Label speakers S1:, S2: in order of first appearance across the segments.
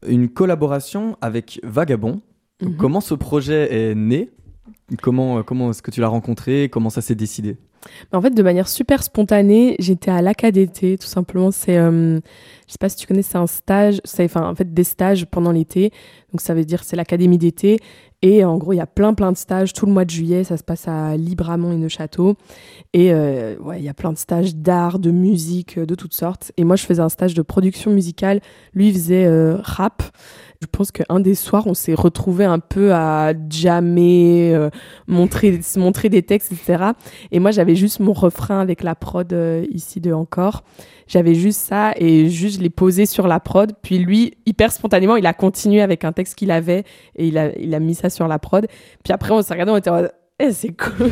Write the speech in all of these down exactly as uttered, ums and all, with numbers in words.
S1: une collaboration avec Vagabond.
S2: Mhm.
S1: Comment ce projet est né ? Comment, comment est-ce que tu l'as rencontré ? Comment ça s'est décidé ?
S2: En fait, de manière super spontanée, j'étais à l'A K D T, tout simplement. C'est, euh, je sais pas si tu connais, c'est un stage, c'est enfin en fait des stages pendant l'été. Donc ça veut dire c'est l'académie d'été. Et en gros, il y a plein plein de stages tout le mois de juillet. Ça se passe à Libramont et Neufchâteau. Et euh, ouais, il y a plein de stages d'art, de musique, de toutes sortes. Et moi, je faisais un stage de production musicale. Lui, il faisait euh, rap. Je pense qu'un des soirs, on s'est retrouvés un peu à jammer, euh, montrer, montrer des textes, et cetera. Et moi, j'avais juste mon refrain avec la prod euh, ici de Encore. J'avais juste ça et juste je l'ai posé sur la prod. Puis lui, hyper spontanément, il a continué avec un texte qu'il avait et il a, il a mis ça sur la prod. Puis après, on s'est regardé, on était en mode, eh, c'est cool.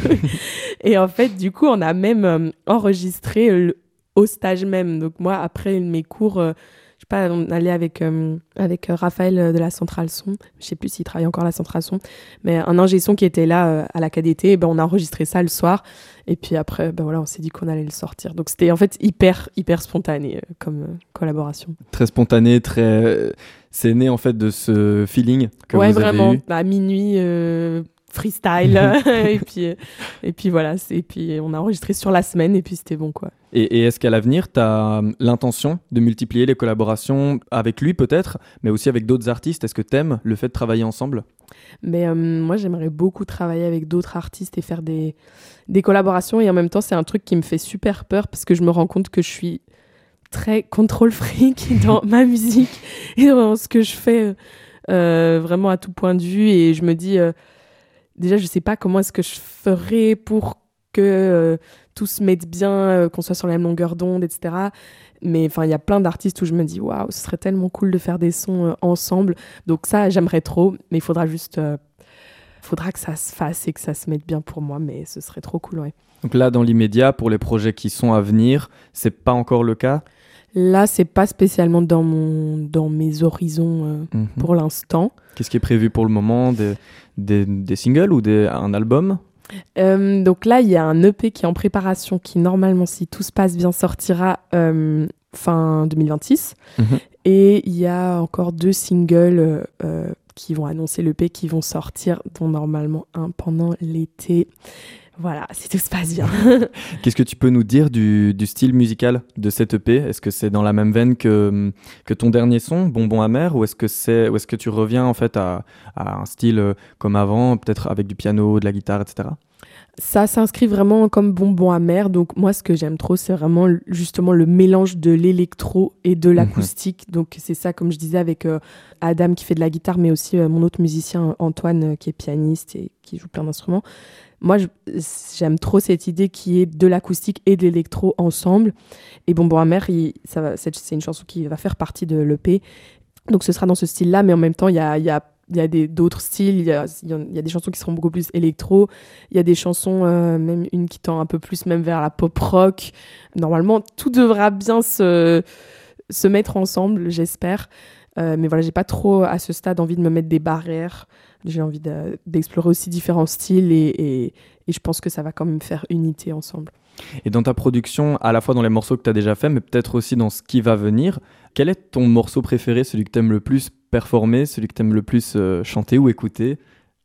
S2: Et en fait, du coup, on a même euh, enregistré le, au stage même. Donc moi, après mes cours... Euh, je sais pas, on allait avec, euh, avec Raphaël de la Centrale Son, je sais plus s'il travaille encore à la Centrale Son, mais un ingé son qui était là euh, à la K D T, ben on a enregistré ça le soir, et puis après, ben voilà, on s'est dit qu'on allait le sortir. Donc c'était en fait hyper, hyper spontané euh, comme euh, collaboration.
S1: Très spontané, très... C'est né en fait de ce feeling que
S2: ouais,
S1: vous avez eu.
S2: vraiment, à minuit... Euh... freestyle et puis et puis voilà c'est, et puis on a enregistré sur la semaine et puis c'était bon quoi.
S1: Et, et est-ce qu'à l'avenir tu as l'intention de multiplier les collaborations avec lui peut-être, mais aussi avec d'autres artistes? Est-ce que t'aimes le fait de travailler ensemble?
S2: Mais euh, moi j'aimerais beaucoup travailler avec d'autres artistes et faire des des collaborations, et en même temps c'est un truc qui me fait super peur parce que je me rends compte que je suis très contrôle freak dans ma musique et dans ce que je fais euh, vraiment à tout point de vue, et je me dis euh, déjà, je sais pas comment est-ce que je ferais pour que euh, tout se mette bien, euh, qu'on soit sur la même longueur d'onde, et cetera. Mais enfin, il y a plein d'artistes où je me dis, waouh, ce serait tellement cool de faire des sons euh, ensemble. Donc ça, j'aimerais trop, mais il faudra juste, euh, faudra que ça se fasse et que ça se mette bien pour moi. Mais ce serait trop cool, ouais.
S1: Donc là, dans l'immédiat, pour les projets qui sont à venir, c'est pas encore le cas?
S2: Là, c'est pas spécialement dans mon, dans mes horizons euh,
S1: Mm-hmm.
S2: pour l'instant.
S1: Qu'est-ce qui est prévu pour le moment? Des, des, des singles ou des, un album?
S2: euh, Donc là, il y a un E P qui est en préparation, qui normalement, si tout se passe bien, sortira euh, fin deux mille vingt-six. Mm-hmm. Et il y a encore deux singles euh, qui vont annoncer l'E P, qui vont sortir, dont normalement un pendant l'été. Voilà, si tout se passe bien.
S1: Qu'est-ce que tu peux nous dire du, du style musical de cette E P? Est-ce que c'est dans la même veine que, que ton dernier son, Bonbon amer, ou est-ce que, c'est, ou est-ce que tu reviens en fait à, à un style comme avant, peut-être avec du piano, de la guitare, et cetera?
S2: Ça s'inscrit vraiment comme Bonbon amer. Donc moi, ce que j'aime trop, c'est vraiment justement le mélange de l'électro et de l'acoustique. Mmh. Donc c'est ça, comme je disais, avec euh, Adam qui fait de la guitare, mais aussi euh, mon autre musicien Antoine euh, qui est pianiste et qui joue plein d'instruments. Moi, je, j'aime trop cette idée qui est de l'acoustique et de l'électro ensemble. Et Bonbon amer, il, ça va, c'est, c'est une chanson qui va faire partie de l'E P. Donc ce sera dans ce style-là, mais en même temps, il y a, y a Il y a des, d'autres styles, il y a, il y a des chansons qui seront beaucoup plus électro, il y a des chansons, euh, même une qui tend un peu plus même vers la pop rock. Normalement, tout devra bien se, se mettre ensemble, j'espère. Euh, mais voilà, j'ai pas trop à ce stade envie de me mettre des barrières. J'ai envie de, d'explorer aussi différents styles et, et, et je pense que ça va quand même faire unité ensemble.
S1: Et dans ta production, à la fois dans les morceaux que tu as déjà fait, mais peut-être aussi dans ce qui va venir, quel est ton morceau préféré, celui que tu aimes le plus performer, celui que tu aimes le plus euh, chanter ou écouter?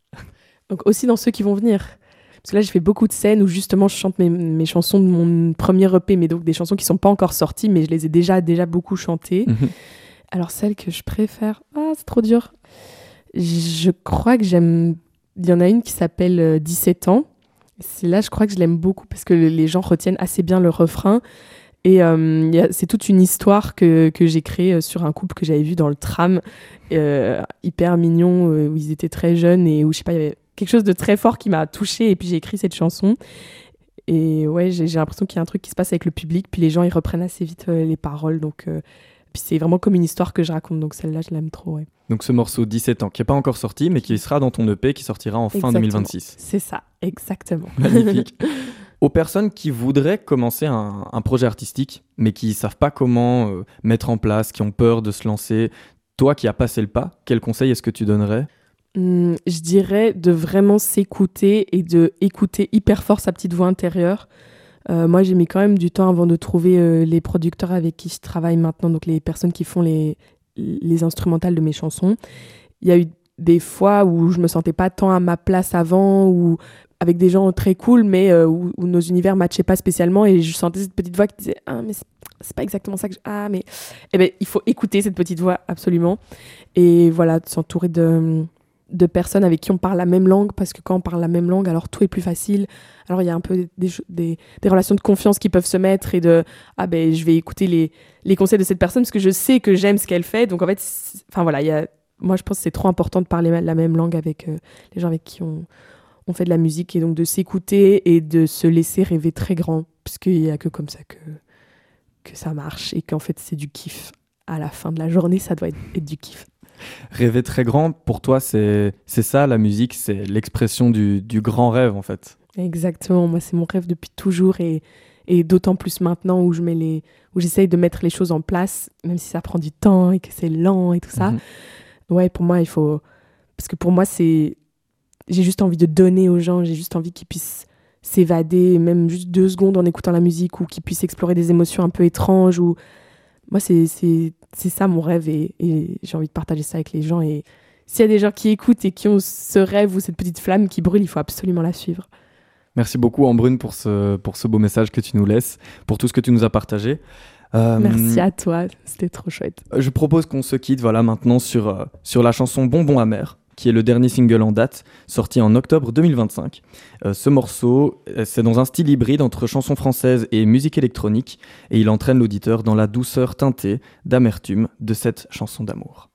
S2: Donc aussi dans ceux qui vont venir. Parce que là, j'ai fait beaucoup de scènes où justement je chante mes, mes chansons de mon premier E P, mais donc des chansons qui ne sont pas encore sorties, mais je les ai déjà, déjà beaucoup chantées. Mmh. Alors celle que je préfère, ah, c'est trop dur. Je crois que j'aime... Il y en a une qui s'appelle euh, dix-sept ans. C'est là, je crois que je l'aime beaucoup parce que les gens retiennent assez bien le refrain. Et euh, y a, c'est toute une histoire que, que j'ai créée sur un couple que j'avais vu dans le tram, euh, hyper mignon, euh, où ils étaient très jeunes et où, je sais pas, il y avait quelque chose de très fort qui m'a touchée. Et puis j'ai écrit cette chanson. Et ouais, j'ai, j'ai l'impression qu'il y a un truc qui se passe avec le public. Puis les gens, ils reprennent assez vite euh, les paroles. Donc, euh, puis c'est vraiment comme une histoire que je raconte. Donc celle-là, je l'aime trop, ouais.
S1: Donc ce morceau dix-sept ans, qui n'est pas encore sorti, mais qui sera dans ton E P, qui sortira en
S2: exactement.
S1: fin deux mille vingt-six.
S2: C'est ça, exactement.
S1: Magnifique. Aux personnes qui voudraient commencer un, un projet artistique, mais qui ne savent pas comment euh, mettre en place, qui ont peur de se lancer, toi qui as passé le pas, quel conseil est-ce que tu donnerais ?
S2: Hum, je dirais de vraiment s'écouter et de écouter hyper fort sa petite voix intérieure. Euh, moi, j'ai mis quand même du temps avant de trouver euh, les producteurs avec qui je travaille maintenant, donc les personnes qui font les, les instrumentales de mes chansons. Il y a eu des fois où je me sentais pas tant à ma place avant, ou avec des gens très cool, mais euh, où, où nos univers matchaient pas spécialement, et je sentais cette petite voix qui disait ah mais c'est, c'est pas exactement ça que je... ah mais eh ben il faut écouter cette petite voix absolument, et voilà, de s'entourer de de personnes avec qui on parle la même langue, parce que quand on parle la même langue, alors tout est plus facile. Alors il y a un peu des, des, des relations de confiance qui peuvent se mettre, et de ah ben je vais écouter les les conseils de cette personne parce que je sais que j'aime ce qu'elle fait. Donc en fait, enfin voilà, il y a, moi je pense que c'est trop important de parler la même langue avec euh, les gens avec qui on on fait de la musique, et donc de s'écouter et de se laisser rêver très grand, parce qu'il y a que comme ça que que ça marche, et qu'en fait c'est du kiff. À la fin de la journée, ça doit être, être du kiff.
S1: Rêver très grand, pour toi, c'est, c'est ça, la musique, c'est l'expression du, du grand rêve, en fait.
S2: Exactement, moi, c'est mon rêve depuis toujours, et, et d'autant plus maintenant où, je mets les, où j'essaye de mettre les choses en place, même si ça prend du temps et que c'est lent et tout ça. Mm-hmm. Ouais, pour moi, il faut... Parce que pour moi, c'est... J'ai juste envie de donner aux gens, j'ai juste envie qu'ils puissent s'évader, même juste deux secondes en écoutant la musique, ou qu'ils puissent explorer des émotions un peu étranges, ou... Moi, c'est, c'est, c'est ça mon rêve, et, et j'ai envie de partager ça avec les gens. Et s'il y a des gens qui écoutent et qui ont ce rêve ou cette petite flamme qui brûle, il faut absolument la suivre.
S1: Merci beaucoup, Embrune, pour ce, pour ce beau message que tu nous laisses, pour tout ce que tu nous as partagé.
S2: Euh, Merci à toi, c'était trop chouette.
S1: Je propose qu'on se quitte voilà, maintenant sur, euh, sur la chanson Bonbon amer, qui est le dernier single en date, sorti en octobre deux mille vingt-cinq. Euh, ce morceau, c'est dans un style hybride entre chanson française et musique électronique, et il entraîne l'auditeur dans la douceur teintée d'amertume de cette chanson d'amour.